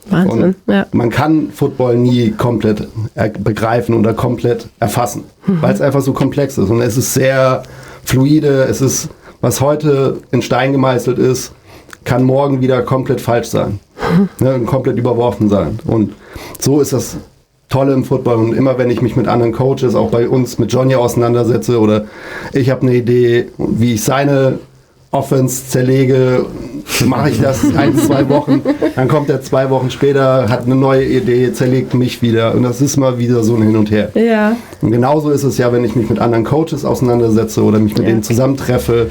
Wahnsinn, und ja. man kann Football nie komplett begreifen oder komplett erfassen, weil es einfach so komplex ist. Und es ist sehr fluide, es ist, was heute in Stein gemeißelt ist, kann morgen wieder komplett falsch sein, ne, komplett überworfen sein. Und so ist das Tolle im Football. Und immer wenn ich mich mit anderen Coaches, auch bei uns mit Johnny auseinandersetze oder ich habe eine Idee, wie ich seine Offense zerlege, mache ich das 1-2 Wochen, dann kommt er 2 Wochen später, hat eine neue Idee, zerlegt mich wieder und das ist mal wieder so ein Hin und Her. Ja. Und genauso ist es ja, wenn ich mich mit anderen Coaches auseinandersetze oder mich mit denen zusammentreffe.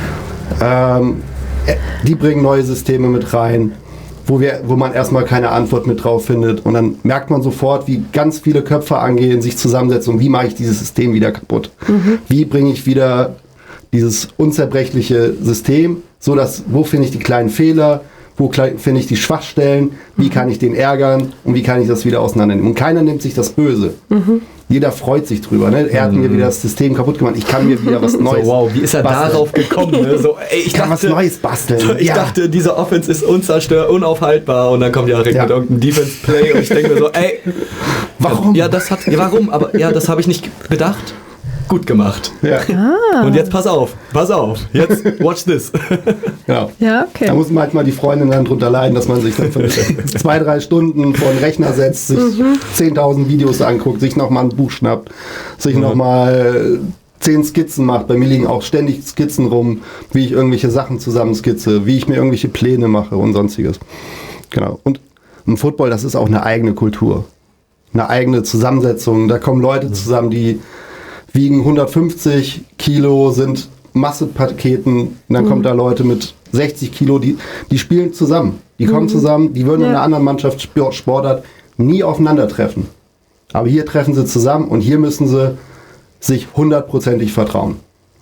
Die bringen neue Systeme mit rein, wo man erstmal keine Antwort mit drauf findet und dann merkt man sofort, wie ganz viele Köpfe angehen, sich zusammensetzen und wie mache ich dieses System wieder kaputt? Wie bringe ich wieder dieses unzerbrechliche System, so dass, wo finde ich die kleinen Fehler, wo finde ich die Schwachstellen, wie kann ich den ärgern und wie kann ich das wieder auseinandernehmen. Und keiner nimmt sich das böse. Jeder freut sich drüber. Ne? Er hat mir wieder das System kaputt gemacht, ich kann mir wieder was Neues so, wow, wie ist er basteln. darauf gekommen? Ne? So, ey, ich kann dachte, was Neues basteln. Ich dachte, diese Offense ist unzerstörbar, unaufhaltbar und dann kommt ja direkt mit irgendeinem Defense-Play und ich denke mir so, ey, warum? Warum? Aber ja, das habe ich nicht bedacht. Gut gemacht. Ja. Und jetzt pass auf, jetzt watch this. Genau. Ja, okay. Da muss manchmal die Freundin dann drunter leiden, dass man sich dann für 2-3 Stunden vor den Rechner setzt, sich 10.000 Videos anguckt, sich nochmal ein Buch schnappt, sich nochmal 10 Skizzen macht. Bei mir liegen auch ständig Skizzen rum, wie ich irgendwelche Sachen zusammenskizze, wie ich mir irgendwelche Pläne mache und sonstiges. Genau. Und im Football, das ist auch eine eigene Kultur. Eine eigene Zusammensetzung. Da kommen Leute zusammen, die wiegen 150 Kilo, sind Massepaketen und dann kommen da Leute mit 60 Kilo, die spielen zusammen. Die kommen zusammen, die würden in einer anderen Mannschaft Sportart nie aufeinandertreffen. Aber hier treffen sie zusammen und hier müssen sie sich 100%ig vertrauen.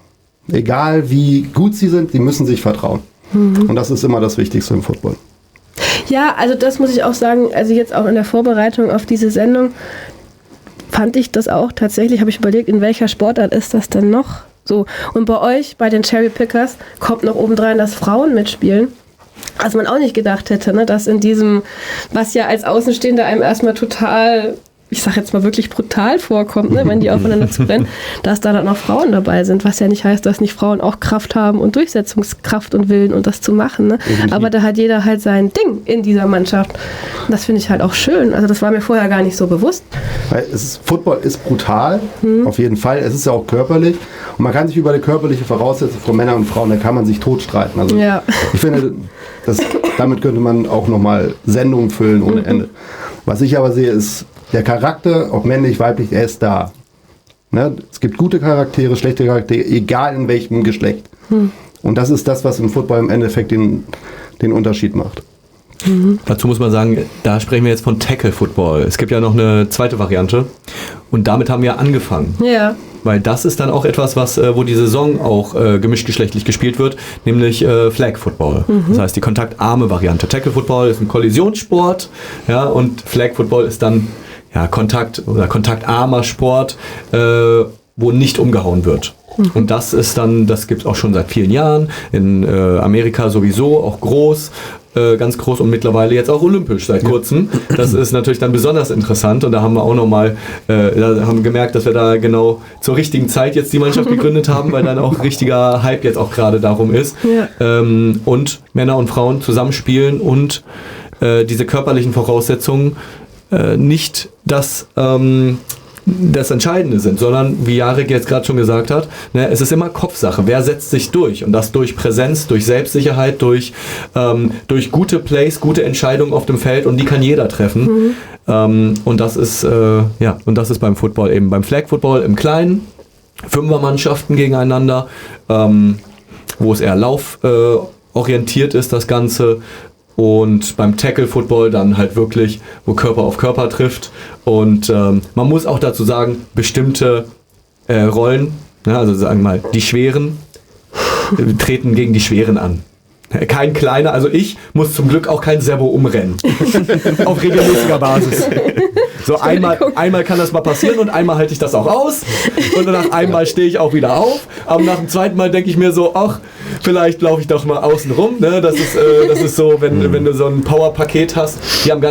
Egal wie gut sie sind, sie müssen sich vertrauen. Und das ist immer das Wichtigste im Football. Ja, also das muss ich auch sagen, also jetzt auch in der Vorbereitung auf diese Sendung, fand ich das auch tatsächlich, habe ich überlegt, in welcher Sportart ist das denn noch so? Und bei euch, bei den Cherry Pickers, kommt noch obendrein, dass Frauen mitspielen. Was man auch nicht gedacht hätte, ne? Dass in diesem, was ja als Außenstehender einem erstmal total, ich sag jetzt mal wirklich brutal vorkommt, ne? Wenn die aufeinander zu rennen, dass da dann auch Frauen dabei sind, was ja nicht heißt, dass nicht Frauen auch Kraft haben und Durchsetzungskraft und Willen und das zu machen. Ne? Aber da hat jeder halt sein Ding in dieser Mannschaft. Und das finde ich halt auch schön. Also das war mir vorher gar nicht so bewusst. Weil Football ist brutal, auf jeden Fall. Es ist ja auch körperlich. Und man kann sich über die körperliche Voraussetzung von Männern und Frauen, da kann man sich totstreiten. Also ich finde, damit könnte man auch nochmal Sendungen füllen ohne Ende. Was ich aber sehe, ist, der Charakter, ob männlich, weiblich, er ist da. Ne? Es gibt gute Charaktere, schlechte Charaktere, egal in welchem Geschlecht. Und das ist das, was im Football im Endeffekt den Unterschied macht. Dazu muss man sagen, da sprechen wir jetzt von Tackle-Football. Es gibt ja noch eine zweite Variante und damit haben wir angefangen. Ja. Weil das ist dann auch etwas, wo die Saison auch gemischtgeschlechtlich gespielt wird, nämlich Flag Football. Das heißt die kontaktarme Variante. Tackle Football ist ein Kollisionssport, ja, und Flag Football ist dann kontaktarmer Sport, wo nicht umgehauen wird. Und das gibt es auch schon seit vielen Jahren, in Amerika sowieso, auch groß, ganz groß und mittlerweile jetzt auch olympisch seit kurzem. Das ist natürlich dann besonders interessant und da haben wir auch nochmal, haben gemerkt, dass wir da genau zur richtigen Zeit jetzt die Mannschaft gegründet haben, weil dann auch richtiger Hype jetzt auch gerade darum ist. Ja. Und Männer und Frauen zusammenspielen und diese körperlichen Voraussetzungen nicht das Entscheidende sind, sondern wie Jarek jetzt gerade schon gesagt hat, ne, es ist immer Kopfsache. Wer setzt sich durch? Und das durch Präsenz, durch Selbstsicherheit, durch gute Plays, gute Entscheidungen auf dem Feld und die kann jeder treffen. Und das ist beim Football eben. Beim Flag Football im Kleinen, Fünfermannschaften gegeneinander, wo es eher lauforientiert ist, das Ganze. Und beim Tackle-Football dann halt wirklich, wo Körper auf Körper trifft. Und man muss auch dazu sagen, bestimmte Rollen, ne, also sagen wir mal, die Schweren treten gegen die Schweren an. Kein kleiner, also ich muss zum Glück auch kein Servo umrennen. Auf regelmäßiger Basis. So einmal kann das mal passieren und einmal halte ich das auch aus. Und nach einmal stehe ich auch wieder auf. Aber nach dem zweiten Mal denke ich mir so, ach, vielleicht laufe ich doch mal außen rum. Ne? Das ist so, wenn du so ein Power-Paket hast. Die haben